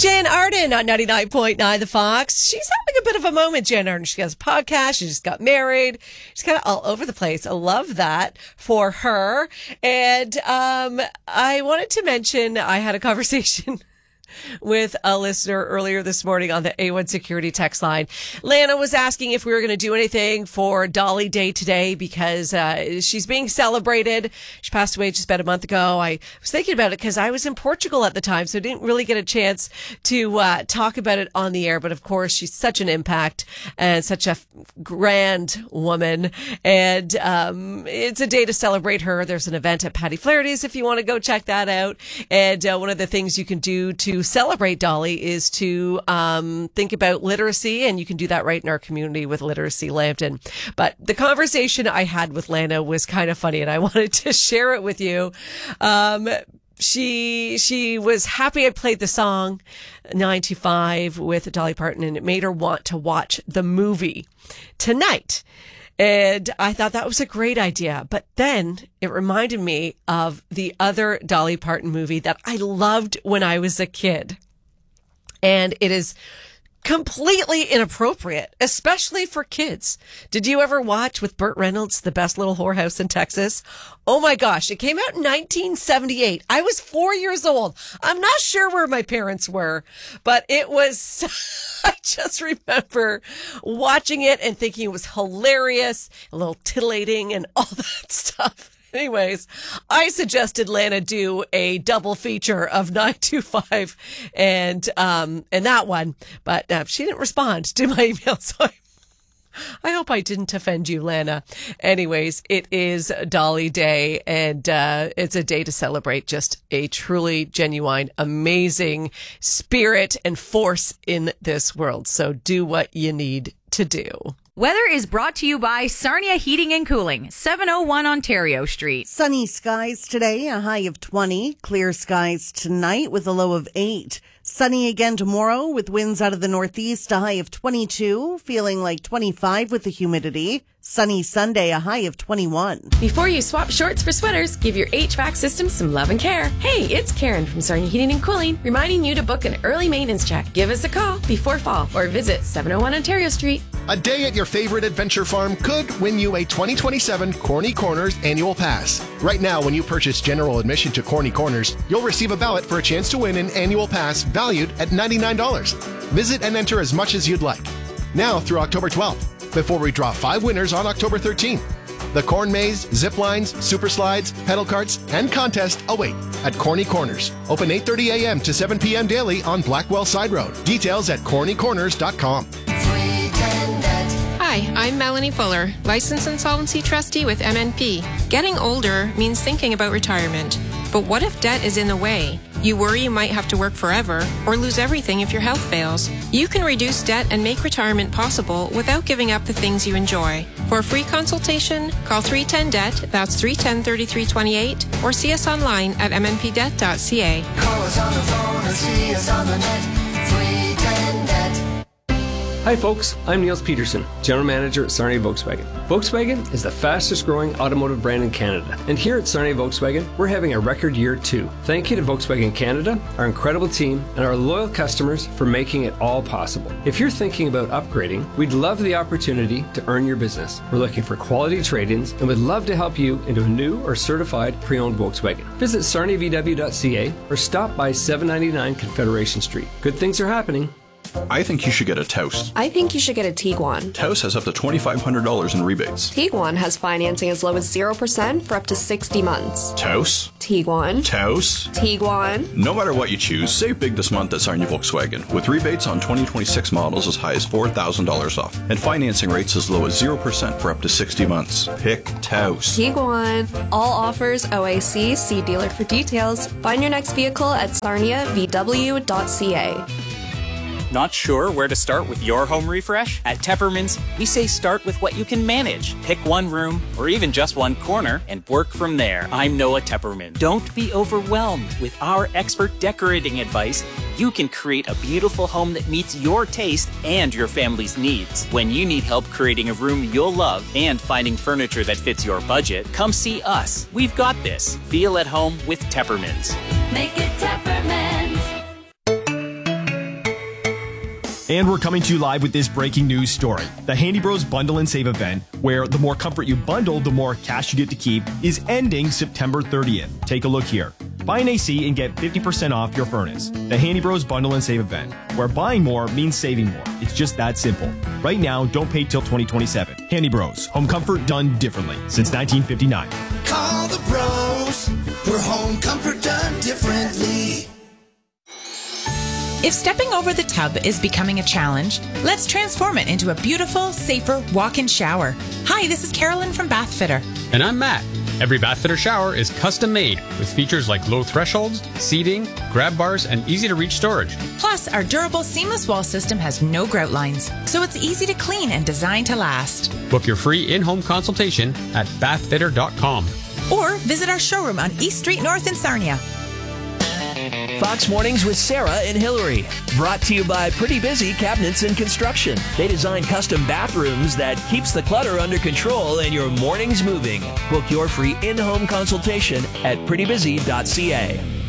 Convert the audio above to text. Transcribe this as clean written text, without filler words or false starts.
Jan Arden on 99.9 The Fox. She's having a bit of a moment, Jan Arden. She has a podcast. She just got married. She's kind of all over the place. I love that for her. And I wanted to mention I had a conversation with a listener earlier this morning on the A1 Security text line. Lana was asking if we were going to do anything for Dolly Day today because she's being celebrated. She passed away just about a month ago. I was thinking about it because I was in Portugal at the time, so I didn't really get a chance to talk about it on the air. But of course, she's such an impact and such a grand woman. And it's a day to celebrate her. There's an event at Patty Flaherty's if you want to go check that out. And one of the things you can do to celebrate Dolly is to think about literacy, and you can do that right in our community with Literacy Lambton. But the conversation I had with Lana was kind of funny, and I wanted to share it with you. She was happy I played the song 925 with Dolly Parton, and it made her want to watch the movie tonight. And I thought that was a great idea. But then it reminded me of the other Dolly Parton movie that I loved when I was a kid. And it is completely inappropriate, especially for kids. Did you ever watch with Burt Reynolds, The Best Little Whorehouse in Texas? Oh my gosh, it came out in 1978. I was 4 years old. I'm not sure where my parents were, but it was, I just remember watching it and thinking it was hilarious, a little titillating and all that stuff. Anyways, I suggested Lana do a double feature of 925 and that one, but she didn't respond to my email, so I hope I didn't offend you, Lana. Anyways, it is Dolly Day, and it's a day to celebrate just a truly genuine, amazing spirit and force in this world. So do what you need to do. Weather is brought to you by Sarnia Heating and Cooling, 701 Ontario Street. Sunny skies today, a high of 20. Clear skies tonight with a low of 8. Sunny again tomorrow with winds out of the northeast, a high of 22. Feeling like 25 with the humidity. Sunny Sunday, a high of 21. Before you swap shorts for sweaters, give your HVAC system some love and care. Hey, it's Karen from Sarnia Heating and Cooling, reminding you to book an early maintenance check. Give us a call before fall or visit 701 Ontario Street. A day at your favorite adventure farm could win you a 2027 Corny Corners annual pass. Right now, when you purchase general admission to Corny Corners, you'll receive a ballot for a chance to win an annual pass valued at $99. Visit and enter as much as you'd like. Now through October 12th, before we draw 5 winners on October 13th. The corn maze, zip lines, super slides, pedal carts, and contest await at Corny Corners. Open 8:30 a.m. to 7 p.m. daily on Blackwell Side Road. Details at cornycorners.com. Hi, I'm Melanie Fuller, Licensed Insolvency Trustee with MNP. Getting older means thinking about retirement. But what if debt is in the way? You worry you might have to work forever or lose everything if your health fails. You can reduce debt and make retirement possible without giving up the things you enjoy. For a free consultation, call 310-DEBT, that's 310-3328, or see us online at mnpdebt.ca. Call us on the phone or see us on the net, 310-DEBT. Hi folks, I'm Niels Peterson, General Manager at Sarnia Volkswagen. Volkswagen is the fastest growing automotive brand in Canada, and here at Sarnia Volkswagen, we're having a record year too. Thank you to Volkswagen Canada, our incredible team, and our loyal customers for making it all possible. If you're thinking about upgrading, we'd love the opportunity to earn your business. We're looking for quality trade-ins and would love to help you into a new or certified pre-owned Volkswagen. Visit sarniavw.ca or stop by 799 Confederation Street. Good things are happening. I think you should get a Taos. I think you should get a Tiguan. Taos has up to $2,500 in rebates. Tiguan has financing as low as 0% for up to 60 months. Taos? Tiguan. Taos? Tiguan. No matter what you choose, save big this month at Sarnia Volkswagen, with rebates on 2026 models as high as $4,000 off, and financing rates as low as 0% for up to 60 months. Pick Taos. Tiguan. All offers OAC. See dealer for details. Find your next vehicle at sarniavw.ca. Not sure where to start with your home refresh? At Tepperman's, we say start with what you can manage. Pick one room or even just one corner and work from there. I'm Noah Tepperman. Don't be overwhelmed. With our expert decorating advice, you can create a beautiful home that meets your taste and your family's needs. When you need help creating a room you'll love and finding furniture that fits your budget, come see us. We've got this. Feel at home with Tepperman's. Make it Tepperman's. And we're coming to you live with this breaking news story. The Handy Bros Bundle and Save event, where the more comfort you bundle, the more cash you get to keep, is ending September 30th. Take a look here. Buy an AC and get 50% off your furnace. The Handy Bros Bundle and Save event, where buying more means saving more. It's just that simple. Right now, don't pay till 2027. Handy Bros, home comfort done differently since 1959. Call the bros for home comfort done differently. If stepping over the tub is becoming a challenge, let's transform it into a beautiful, safer walk-in shower. Hi, this is Carolyn from Bathfitter. And I'm Matt. Every Bathfitter shower is custom made with features like low thresholds, seating, grab bars, and easy-to-reach storage. Plus, our durable seamless wall system has no grout lines, so it's easy to clean and designed to last. Book your free in-home consultation at bathfitter.com. Or visit our showroom on East Street North in Sarnia. Fox Mornings with Sarah and Hillary. Brought to you by Pretty Busy Cabinets and Construction. They design custom bathrooms that keeps the clutter under control and your mornings moving. Book your free in-home consultation at prettybusy.ca.